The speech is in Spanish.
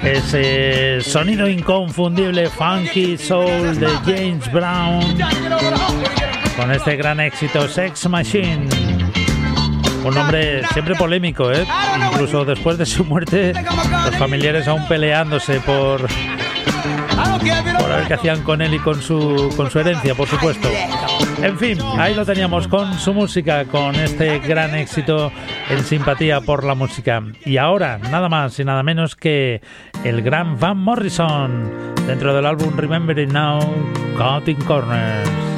Ese sonido inconfundible, funky soul de James Brown, con este gran éxito, Sex Machine. Un hombre siempre polémico, incluso después de su muerte, los familiares aún peleándose por ver qué hacían con él y con su herencia, por supuesto. En fin, ahí lo teníamos con su música, con este gran éxito en simpatía por la música. Y ahora, nada más y nada menos que el gran Van Morrison, dentro del álbum Remembering Now, Cutting Corners.